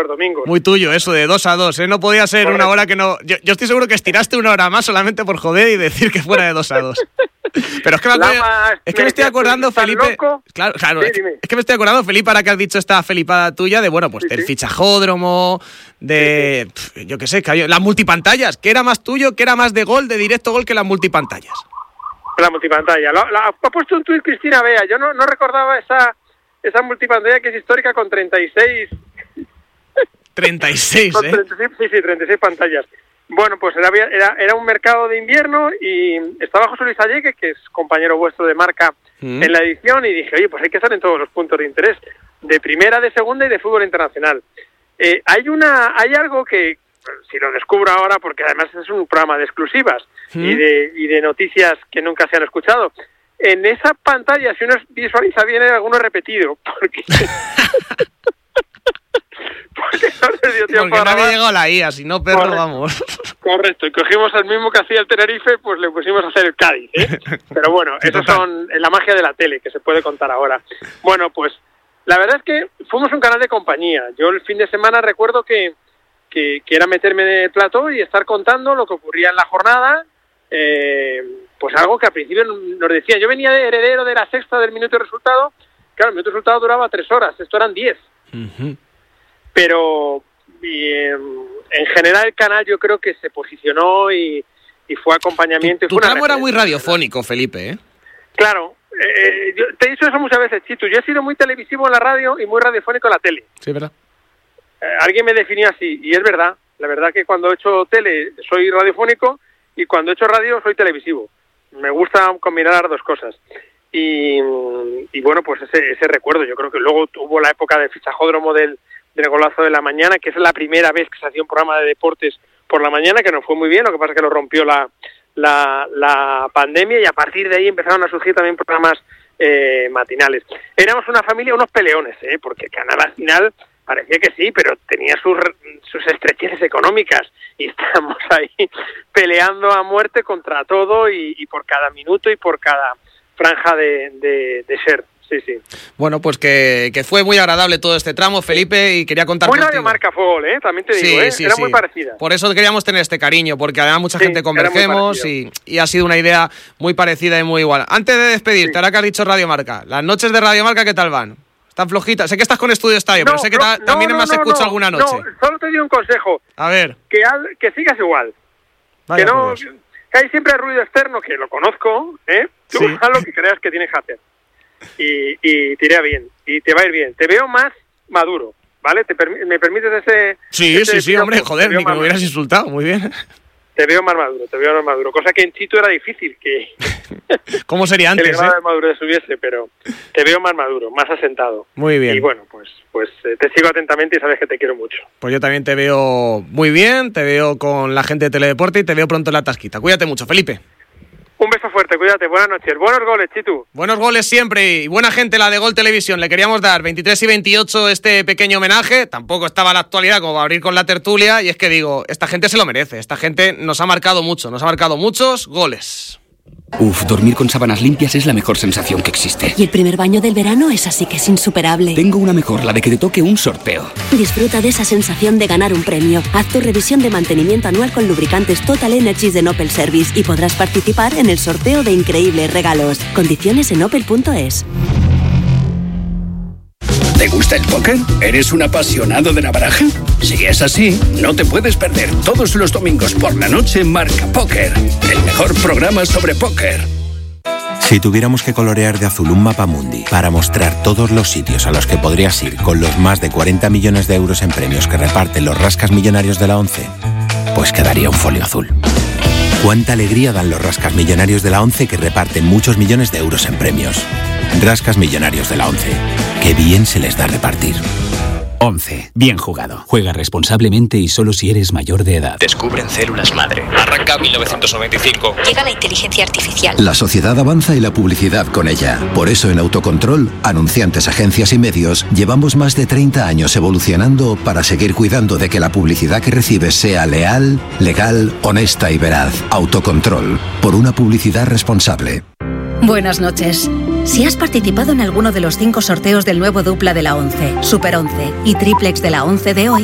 los domingos. Muy tuyo eso de 2-2, ¿eh? No podía ser una hora que no... Yo estoy seguro que estiraste una hora más solamente por joder y decir que fuera de 2-2. Pero es que me estoy acordando, Felipe... Claro, sí, es que me estoy acordando, Felipe, ahora que has dicho esta felipada tuya de, bueno, pues del fichajódromo, de... yo qué sé, las multipantallas. ¿Qué era más tuyo? ¿Qué era más de gol, de directo gol que las multipantallas? La multipantalla. Ha puesto un tuit Cristina Bea. Yo no recordaba esa multipantalla que es histórica con 36... 36, ¿eh? 36 pantallas. Bueno, pues era un mercado de invierno y estaba José Luis Allegue, que es compañero vuestro de Marca en la edición, y dije, oye, pues hay que estar en todos los puntos de interés, de primera, de segunda y de fútbol internacional. Hay algo que, si lo descubro ahora, porque además es un programa de exclusivas y de noticias que nunca se han escuchado, en esa pantalla, si uno visualiza bien, hay alguno repetido, porque... porque no les dio tiempo porque no había llegado la IA, si no, perro, vamos. Correcto, y cogimos el mismo que hacía el Tenerife, pues le pusimos a hacer el Cádiz, ¿eh? Pero bueno, sí, esos son la magia de la tele, que se puede contar ahora. Bueno, pues la verdad es que fuimos un canal de compañía. Yo el fin de semana recuerdo que era meterme en el plató y estar contando lo que ocurría en la jornada, pues algo que al principio nos decían. Yo venía de heredero de la sexta del minuto de resultado. Claro, el minuto de resultado duraba 3 horas, esto eran 10. Pero en general el canal yo creo que se posicionó y fue acompañamiento. Tu tramo era muy radiofónico, Felipe, ¿eh? Claro, yo te he dicho eso muchas veces, Chitu. Yo he sido muy televisivo en la radio y muy radiofónico en la tele. Sí, ¿verdad? Alguien me definió así, y es verdad. La verdad que cuando he hecho tele soy radiofónico y cuando he hecho radio soy televisivo. Me gusta combinar las dos cosas. Y bueno, pues ese recuerdo. Yo creo que luego hubo la época del fichajódromo del Golazo de la Mañana, que es la primera vez que se hacía un programa de deportes por la mañana, que nos fue muy bien. Lo que pasa es que lo rompió la pandemia, y a partir de ahí empezaron a surgir también programas matinales. Éramos una familia, unos peleones, porque el canal al final parecía que sí, pero tenía sus estrecheces económicas, y estábamos ahí peleando a muerte contra todo y por cada minuto y por cada franja de ser. Sí. Bueno, pues que fue muy agradable todo este tramo, Felipe, y quería contar muy contigo. Radio Marca Fútbol, también te digo, era muy parecida. Por eso queríamos tener este cariño, porque además mucha gente convergemos y ha sido una idea muy parecida y muy igual. Antes de despedirte, ahora que has dicho Radio Marca, las noches de Radio Marca, ¿qué tal van? ¿Están flojitas? Sé que estás con Estudio Estadio, pero sé que también me has escuchado alguna noche. No, solo te doy un consejo. A ver. Que sigas igual. Vaya, que hay siempre ruido externo, que lo conozco, Tú haz lo que creas que tienes que hacer. Y te irá bien, y te va a ir bien. Te veo más maduro, ¿vale? ¿Me permites ese...? Sí, hombre, joder, ni que me hubieras insultado, muy bien. Te veo más maduro, cosa que en Chito era difícil que... ¿Cómo sería antes, que el grado de madurez subiese, pero te veo más maduro, más asentado. Muy bien. Y bueno, pues te sigo atentamente y sabes que te quiero mucho. Pues yo también te veo muy bien, te veo con la gente de Teledeporte y te veo pronto en la tasquita. Cuídate mucho, Felipe. Un beso fuerte, cuídate, buenas noches. Buenos goles, Chitu. Buenos goles siempre y buena gente la de Gol Televisión. Le queríamos dar 23 y 28 este pequeño homenaje. Tampoco estaba a la actualidad como para abrir con la tertulia. Y es que digo, esta gente se lo merece. Esta gente nos ha marcado mucho, nos ha marcado muchos goles. Dormir con sábanas limpias es la mejor sensación que existe. Y el primer baño del verano es así que es insuperable. Tengo una mejor, la de que te toque un sorteo. Disfruta de esa sensación de ganar un premio. Haz tu revisión de mantenimiento anual con lubricantes Total Energies de Opel Service y podrás participar en el sorteo de increíbles regalos. Condiciones en opel.es. ¿Te gusta el póker? ¿Eres un apasionado de la baraja? Si es así, no te puedes perder todos los domingos por la noche Marca Póker, el mejor programa sobre póker. Si tuviéramos que colorear de azul un mapamundi para mostrar todos los sitios a los que podrías ir con los más de 40 millones de euros en premios que reparten los rascas millonarios de la ONCE, pues quedaría un folio azul. Cuánta alegría dan los rascas millonarios de la ONCE que reparten muchos millones de euros en premios. Rascas millonarios de la ONCE. Qué bien se les da repartir. 11. Bien jugado. Juega responsablemente y solo si eres mayor de edad. Descubren células madre. Arranca 1995. Llega la inteligencia artificial. La sociedad avanza y la publicidad con ella. Por eso en Autocontrol, anunciantes, agencias y medios, llevamos más de 30 años evolucionando para seguir cuidando de que la publicidad que recibes sea leal, legal, honesta y veraz. Autocontrol. Por una publicidad responsable. Buenas noches. Si has participado en alguno de los 5 sorteos del nuevo dupla de la ONCE, Super 11 y Triplex de la ONCE de hoy,